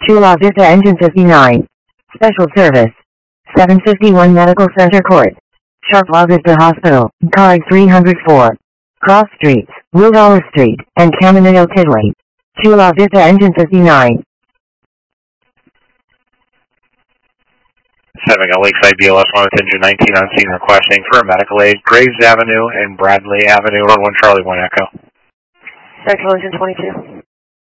Chula Vista Engine 59. Special Service. 751 Medical Center Court. Sharp La Vista Hospital, car 304. Cross Streets, Wildower Street, and Caminito Tidley. Chula Vista Engine 59. Having a Lakeside BLS 1 with engine 19 on scene requesting for a medical aid, Graves Avenue and Bradley Avenue, 1 Charlie 1 Echo. Central Engine 22.